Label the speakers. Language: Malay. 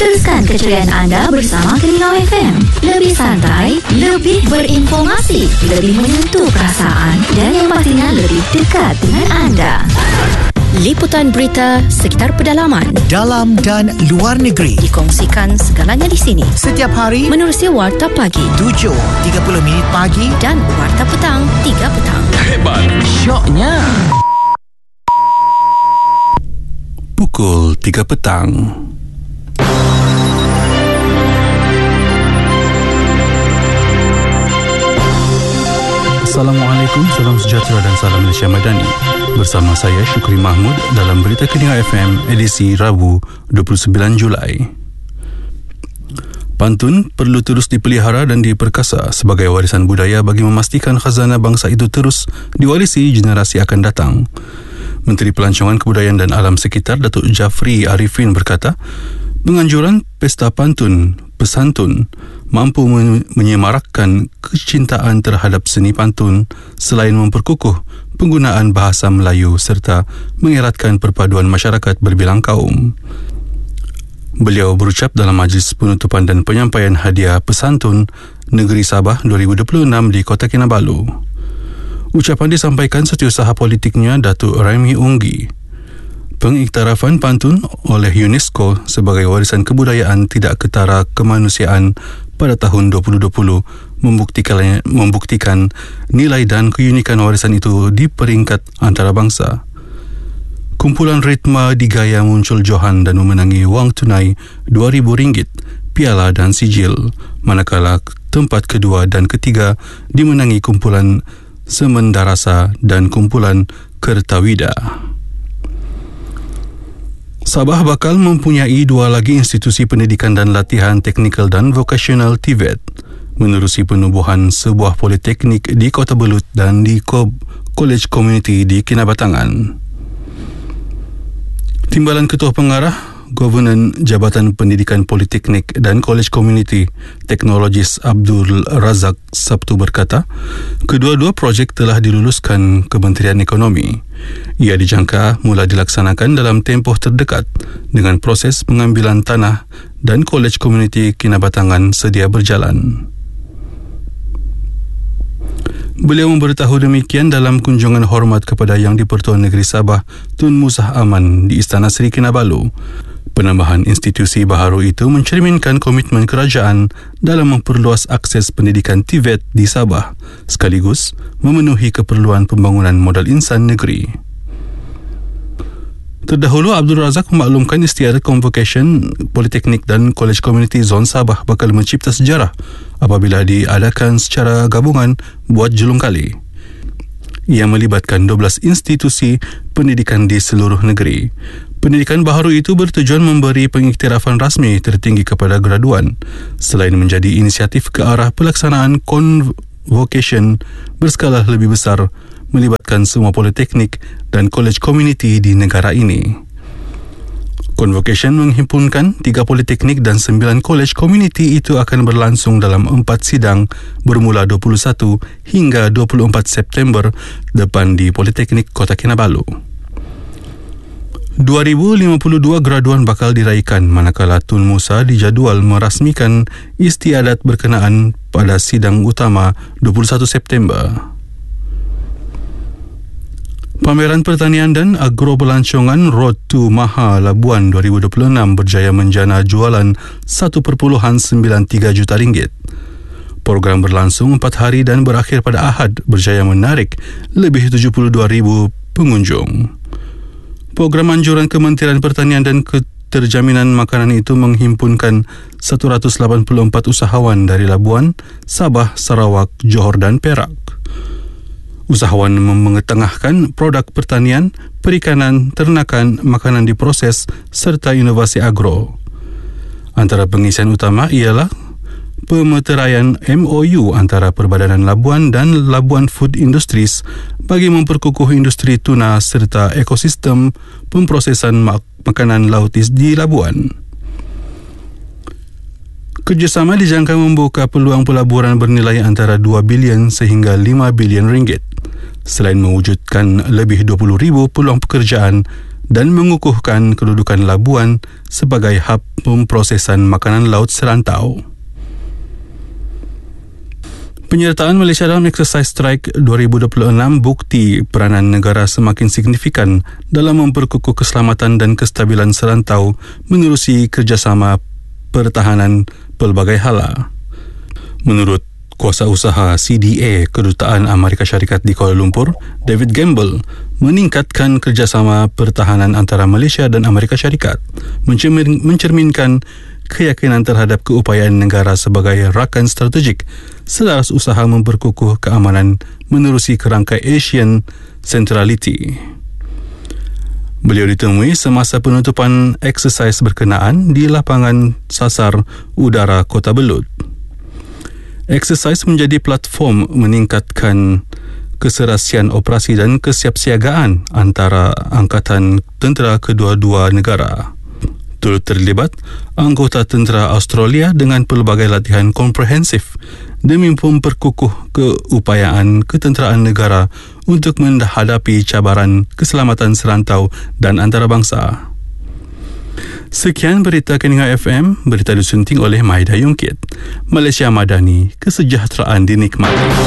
Speaker 1: Teruskan keceriaan anda bersama Kelingau FM. Lebih santai, lebih berinformasi, lebih menyentuh perasaan dan yang pastinya lebih dekat dengan anda. Liputan berita sekitar pedalaman,
Speaker 2: dalam dan luar negeri
Speaker 1: dikongsikan segalanya di sini.
Speaker 2: Setiap hari
Speaker 1: menerusi Warta Pagi
Speaker 2: 7.30 pagi
Speaker 1: dan Warta Petang 3 petang.
Speaker 3: Hebat,
Speaker 2: syoknya
Speaker 3: pukul 3 petang. Assalamualaikum, salam sejahtera dan salam Malaysia Madani. Bersama saya Syukri Mahmud dalam Berita Kelingau FM edisi Rabu 29 Julai. Pantun perlu terus dipelihara dan diperkasa sebagai warisan budaya bagi memastikan khazanah bangsa itu terus diwarisi generasi akan datang. Menteri Pelancongan Kebudayaan dan Alam Sekitar Datuk Jafri Arifin berkata, penganjuran pesta pantun, pesantun mampu menyemarakkan kecintaan terhadap seni pantun selain memperkukuh penggunaan bahasa Melayu serta mengeratkan perpaduan masyarakat berbilang kaum. Beliau berucap dalam majlis penutupan dan penyampaian hadiah pesantun Negeri Sabah 2026 di Kota Kinabalu. Ucapan disampaikan setiausaha politiknya Datuk Raimi Unggi. Pengiktirafan pantun oleh UNESCO sebagai warisan kebudayaan tidak ketara kemanusiaan pada tahun 2020 membuktikan nilai dan keunikan warisan itu di peringkat antarabangsa. Kumpulan ritma digaya muncul Johan dan memenangi wang tunai RM2,000, piala dan sijil, manakala tempat kedua dan ketiga dimenangi kumpulan Semendarasa dan kumpulan Kertawida. Sabah bakal mempunyai 2 lagi institusi pendidikan dan latihan teknikal dan vocational TVET menerusi penubuhan sebuah politeknik di Kota Belud dan di College Community di Kinabatangan. Timbalan Ketua Pengarah Governan Jabatan Pendidikan Politeknik dan College Community Teknologis Abdul Razak Sabtu berkata, kedua-dua projek telah diluluskan Kementerian Ekonomi. Ia dijangka mula dilaksanakan dalam tempoh terdekat dengan proses pengambilan tanah dan College Community Kinabatangan sedia berjalan. Beliau memberitahu demikian dalam kunjungan hormat kepada Yang di-Pertuan Negeri Sabah Tun Musah Aman di Istana Seri Kinabalu. Penambahan institusi baharu itu mencerminkan komitmen kerajaan dalam memperluas akses pendidikan TVET di Sabah sekaligus memenuhi keperluan pembangunan modal insan negeri. Terdahulu, Abdul Razak memaklumkan istiadat convocation Politeknik dan College Community Zon Sabah bakal mencipta sejarah apabila diadakan secara gabungan buat julung kali. Ia melibatkan 12 institusi pendidikan di seluruh negeri. Pendidikan baharu itu bertujuan memberi pengiktirafan rasmi tertinggi kepada graduan selain menjadi inisiatif ke arah pelaksanaan convocation berskala lebih besar melibatkan semua politeknik dan college community di negara ini. Convocation menghimpunkan 3 politeknik dan 9 college community itu akan berlangsung dalam 4 sidang bermula 21 hingga 24 September depan di Politeknik Kota Kinabalu. 2052 graduan bakal diraikan manakala Tun Musa dijadual merasmikan istiadat berkenaan pada sidang utama 21 September. Pameran Pertanian dan Agropelancongan Road to Maha Labuan 2026 berjaya menjana jualan RM1.93 juta. Program berlangsung 4 hari dan berakhir pada Ahad berjaya menarik lebih 72,000 pengunjung. Program anjuran Kementerian Pertanian dan Keterjaminan Makanan itu menghimpunkan 184 usahawan dari Labuan, Sabah, Sarawak, Johor dan Perak. Usahawan mengetengahkan produk pertanian, perikanan, ternakan, makanan diproses serta inovasi agro. Antara pengisian utama ialah pemeteraian MOU antara Perbadanan Labuan dan Labuan Food Industries bagi memperkukuh industri tuna serta ekosistem pemprosesan makanan lautis di Labuan. Kerjasama dijangka membuka peluang pelaburan bernilai antara 2 bilion sehingga 5 bilion ringgit, selain mewujudkan lebih 20,000 peluang pekerjaan dan mengukuhkan kedudukan Labuan sebagai hub pemprosesan makanan laut serantau. Penyertaan Malaysia dalam Exercise Strike 2026 bukti peranan negara semakin signifikan dalam memperkukuh keselamatan dan kestabilan serantau menerusi kerjasama pertahanan pelbagai hala. Menurut Kuasausaha CDA Kedutaan Amerika Syarikat di Kuala Lumpur, David Gamble, meningkatkan kerjasama pertahanan antara Malaysia dan Amerika Syarikat mencerminkan keyakinan terhadap keupayaan negara sebagai rakan strategik selaras usaha memperkukuh keamanan menerusi kerangka Asian Centrality. Beliau ditemui semasa penutupan eksersis berkenaan di lapangan sasar udara Kota Belud. Eksersis menjadi platform meningkatkan keserasian operasi dan kesiapsiagaan antara angkatan tentera kedua-dua negara. Turut terlibat anggota tentera Australia dengan pelbagai latihan komprehensif demi memperkukuh keupayaan ketenteraan negara untuk menghadapi cabaran keselamatan serantau dan antarabangsa. Sekian berita Keninga FM, berita disunting oleh Maida Yungkit. Malaysia Madani, kesejahteraan dinikmati.